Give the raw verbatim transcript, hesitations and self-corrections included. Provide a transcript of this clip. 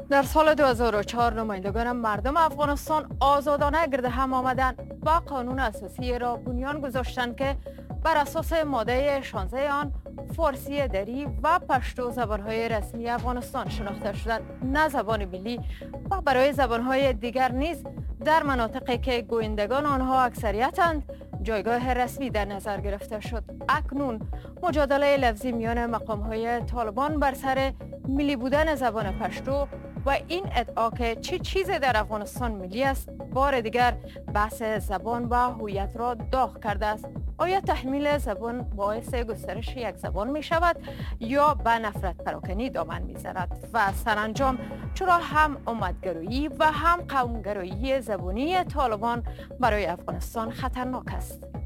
در سال دو هزار و چهار نمایندگان مردم افغانستان آزادانه گرد هم آمدند و قانون اساسی را بنیان گذاشتند که بر اساس ماده شانزده آن فارسی دری و پشتو زبانهای رسمی افغانستان شناخته شدند، نه زبان ملی، و برای زبانهای دیگر نیز در مناطقی که گویندگان آنها اکثریتند جایگاه رسمی در نظر گرفته شد. اکنون مجادله لفظی میان مقام‌های طالبان بر سر ملی بودن زبان پشتو و این ادعا که چه چیزی در افغانستان ملی است بار دیگر بحث زبان و هویت را داغ کرده است. آیا تحمیل زبان باعث گسترش یک زبان می شود یا به نفرت پراکنی دامن می زند و سرانجام چرا هم امتگرایی و هم قومگرایی زبانی طالبان برای افغانستان خطرناک است؟